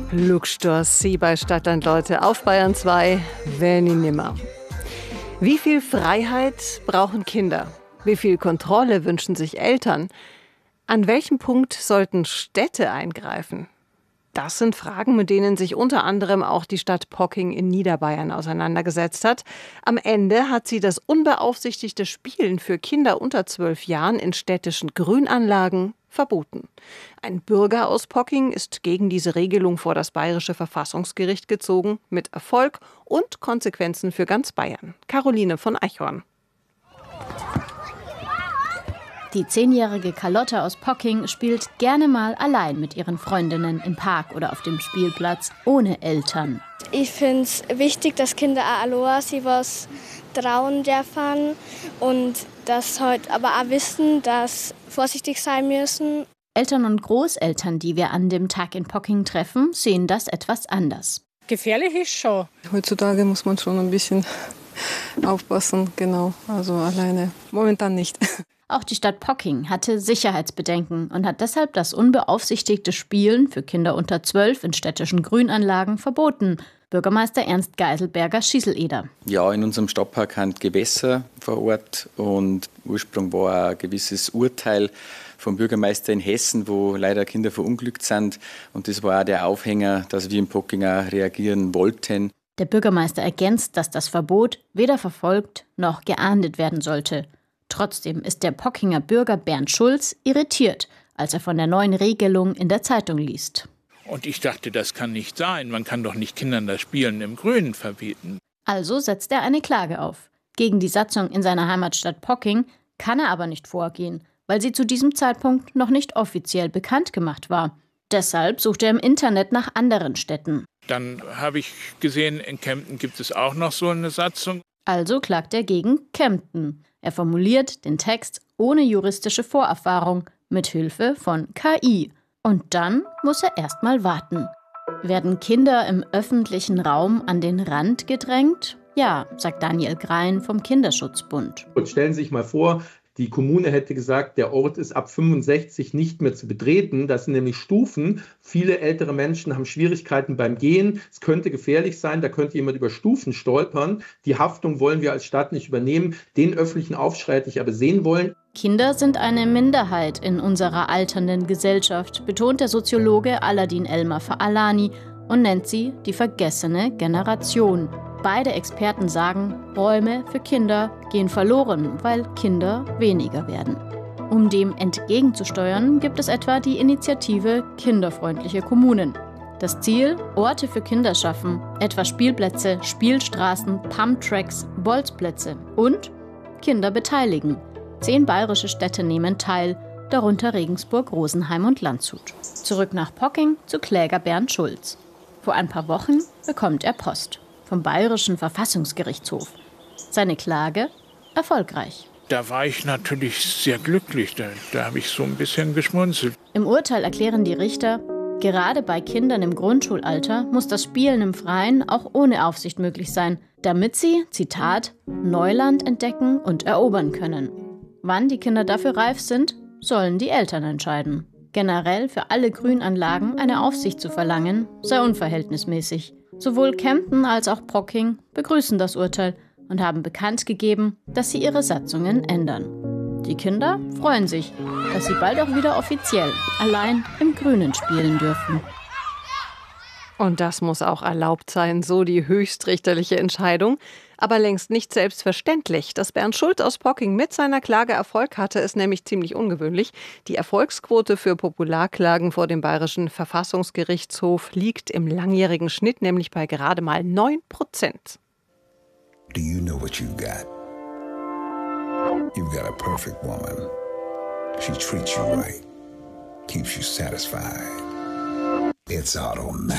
Lugstor, Sie bei Stadtland, Leute, auf Bayern 2, wenn ihn nimmer. Wie viel Freiheit brauchen Kinder? Wie viel Kontrolle wünschen sich Eltern? An welchem Punkt sollten Städte eingreifen? Das sind Fragen, mit denen sich unter anderem auch die Stadt Pocking in Niederbayern auseinandergesetzt hat. Am Ende hat sie das unbeaufsichtigte Spielen für Kinder unter 12 Jahren in städtischen Grünanlagen verboten. Ein Bürger aus Pocking ist gegen diese Regelung vor das Bayerische Verfassungsgericht gezogen, mit Erfolg und Konsequenzen für ganz Bayern. Caroline von Eichhorn. Die 10-jährige Carlotta aus Pocking spielt gerne mal allein mit ihren Freundinnen im Park oder auf dem Spielplatz, ohne Eltern. Ich finde es wichtig, dass Kinder auch allein sich was trauen dürfen und dass halt aber auch wissen, dass vorsichtig sein müssen. Eltern und Großeltern, die wir an dem Tag in Pocking treffen, sehen das etwas anders. Gefährlich ist schon. Heutzutage muss man schon ein bisschen aufpassen, genau, also alleine momentan nicht. Auch die Stadt Pocking hatte Sicherheitsbedenken und hat deshalb das unbeaufsichtigte Spielen für Kinder unter 12 in städtischen Grünanlagen verboten. Bürgermeister Ernst Geiselberger-Schieseleder. Ja, in unserem Stadtpark sind Gewässer vor Ort und Ursprung war ein gewisses Urteil vom Bürgermeister in Hessen, wo leider Kinder verunglückt sind. Und das war auch der Aufhänger, dass wir in Pocking auch reagieren wollten. Der Bürgermeister ergänzt, dass das Verbot weder verfolgt noch geahndet werden sollte. Trotzdem ist der Pockinger Bürger Bernd Schulz irritiert, als er von der neuen Regelung in der Zeitung liest. Und ich dachte, das kann nicht sein. Man kann doch nicht Kindern das Spielen im Grünen verbieten. Also setzt er eine Klage auf. Gegen die Satzung in seiner Heimatstadt Pocking kann er aber nicht vorgehen, weil sie zu diesem Zeitpunkt noch nicht offiziell bekannt gemacht war. Deshalb sucht er im Internet nach anderen Städten. Dann habe ich gesehen, in Kempten gibt es auch noch so eine Satzung. Also klagt er gegen Kempten. Er formuliert den Text ohne juristische Vorerfahrung, mit Hilfe von KI. Und dann muss er erst mal warten. Werden Kinder im öffentlichen Raum an den Rand gedrängt? Ja, sagt Daniel Grein vom Kinderschutzbund. Und stellen Sie sich mal vor, die Kommune hätte gesagt, der Ort ist ab 65 nicht mehr zu betreten. Das sind nämlich Stufen. Viele ältere Menschen haben Schwierigkeiten beim Gehen. Es könnte gefährlich sein, da könnte jemand über Stufen stolpern. Die Haftung wollen wir als Stadt nicht übernehmen. Den öffentlichen Aufschrei hätte ich aber sehen wollen. Kinder sind eine Minderheit in unserer alternden Gesellschaft, betont der Soziologe Aladin Elmar Faalani und nennt sie die vergessene Generation. Beide Experten sagen, Räume für Kinder gehen verloren, weil Kinder weniger werden. Um dem entgegenzusteuern, gibt es etwa die Initiative Kinderfreundliche Kommunen. Das Ziel, Orte für Kinder schaffen, etwa Spielplätze, Spielstraßen, Pumptracks, Bolzplätze und Kinder beteiligen. 10 bayerische Städte nehmen teil, darunter Regensburg, Rosenheim und Landshut. Zurück nach Pocking zu Kläger Bernd Schulz. Vor ein paar Wochen bekommt er Post vom Bayerischen Verfassungsgerichtshof. Seine Klage erfolgreich. Da war ich natürlich sehr glücklich. Da habe ich so ein bisschen geschmunzelt. Im Urteil erklären die Richter, gerade bei Kindern im Grundschulalter muss das Spielen im Freien auch ohne Aufsicht möglich sein, damit sie, Zitat, Neuland entdecken und erobern können. Wann die Kinder dafür reif sind, sollen die Eltern entscheiden. Generell für alle Grünanlagen eine Aufsicht zu verlangen, sei unverhältnismäßig. Sowohl Kempten als auch Pocking begrüßen das Urteil und haben bekannt gegeben, dass sie ihre Satzungen ändern. Die Kinder freuen sich, dass sie bald auch wieder offiziell allein im Grünen spielen dürfen. Und das muss auch erlaubt sein, so die höchstrichterliche Entscheidung. Aber längst nicht selbstverständlich. Dass Bernd Schulz aus Pocking mit seiner Klage Erfolg hatte, ist nämlich ziemlich ungewöhnlich. Die Erfolgsquote für Popularklagen vor dem Bayerischen Verfassungsgerichtshof liegt im langjährigen Schnitt nämlich bei gerade mal 9%. Do you know what you've got? You've got a perfect woman. She treats you right, keeps you satisfied. It's automatic.